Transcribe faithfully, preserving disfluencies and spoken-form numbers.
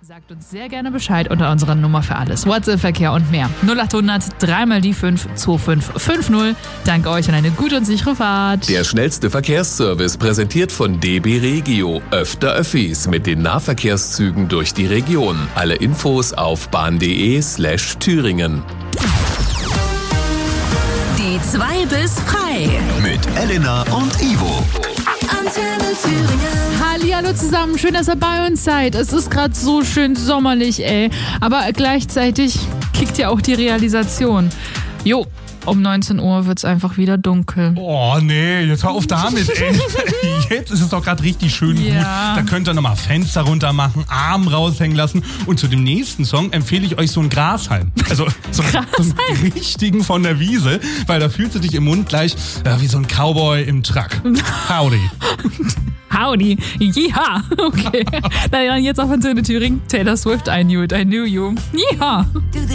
Sagt uns sehr gerne Bescheid unter unserer Nummer für alles. WhatsApp-Verkehr und mehr. null acht hundert drei mal die fünf zwei fünf fünf null. Danke euch und eine gute und sichere Fahrt. Der schnellste Verkehrsservice präsentiert von D B Regio. Öfter Öffis mit den Nahverkehrszügen durch die Region. Alle Infos auf bahn.de slash Thüringen. Die zwei bis frei. Mit Elena und Ivo. Antenne Thüringen. Hallihallo zusammen, schön, dass ihr bei uns seid. Es ist gerade so schön sommerlich, ey. Aber gleichzeitig kickt ja auch die Realisation. Jo, um neunzehn Uhr wird's einfach wieder dunkel. Oh nee, jetzt hör auf damit, ey. Jetzt ist es doch gerade richtig schön Ja. gut. Da könnt ihr nochmal Fenster runter machen, Arm raushängen lassen. Und zu dem nächsten Song empfehle ich euch so einen Grashalm. Also so, so einen richtigen von der Wiese, weil da fühlt sie dich im Mund gleich äh, wie so ein Cowboy im Truck. Howdy. Howdy, ja, okay. Na dann jetzt auf Antenne Thüringen. Taylor Swift, I knew it, I knew you. Ja.